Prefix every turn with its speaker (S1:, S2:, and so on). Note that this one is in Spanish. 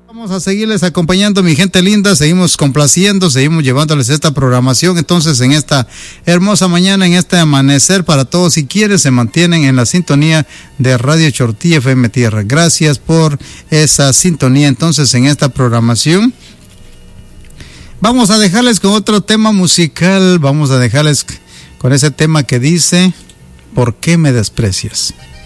S1: Vamos a seguirles acompañando, mi gente linda, seguimos complaciendo, seguimos llevándoles esta programación. Entonces, en esta hermosa mañana, en este amanecer para todos, si quieren, se mantienen en la sintonía de Radio Chortí FM Tierra. Gracias por esa sintonía. Entonces, en esta programación, vamos a dejarles con otro tema musical, vamos a dejarles con ese tema que dice, ¿por qué me desprecias?